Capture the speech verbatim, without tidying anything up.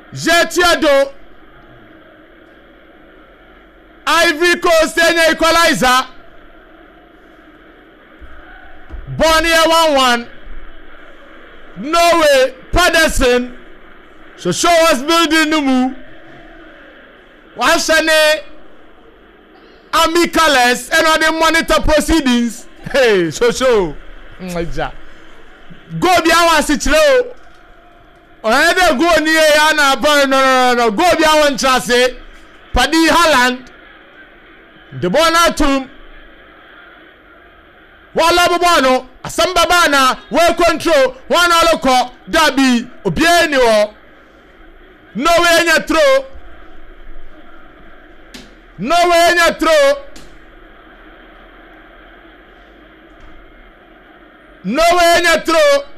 Jetiado Ivory Coast enya equalizer Bonnie one one Norway Pedersen so show us building numu Washane Amicales and on the monitor proceedings hey so show mja go bia wan sichiro o dey go ni e ya na no no no go bia wan trase Paddy Haaland the bonatum wala bobono asamba bana we control one aloko dabi obieni wo no way nya throw no way nya throw no way nya throw